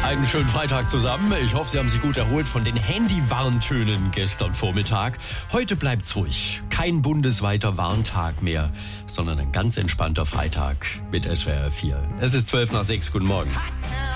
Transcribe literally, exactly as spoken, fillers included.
Einen schönen Freitag zusammen. Ich hoffe, Sie haben sich gut erholt von den Handy-Warntönen gestern Vormittag. Heute bleibt's ruhig. Kein bundesweiter Warntag mehr, sondern ein ganz entspannter Freitag mit S W R vier. Es ist zwölf nach sechs. Guten Morgen.